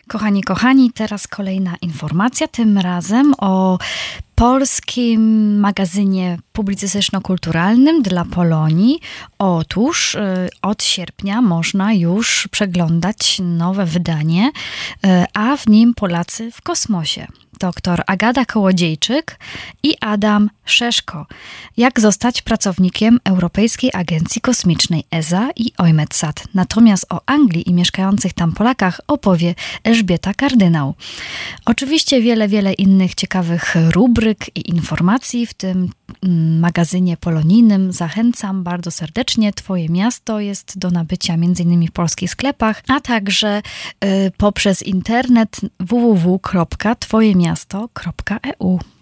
Kochani, teraz kolejna informacja, tym razem o polskim magazynie publicystyczno-kulturalnym dla Polonii. Otóż od sierpnia można już przeglądać nowe wydanie, a w nim Polacy w kosmosie. Dr Agata Kołodziejczyk i Adam Szeszko. Jak zostać pracownikiem Europejskiej Agencji Kosmicznej ESA i EUMETSAT. Natomiast o Anglii i mieszkających tam Polakach opowie Elżbieta Kardynał. Oczywiście wiele innych ciekawych rubryk i informacji w tym magazynie polonijnym. Zachęcam bardzo serdecznie. Twoje miasto jest do nabycia m.in. w polskich sklepach, a także poprzez internet www.twojemiasto.eu.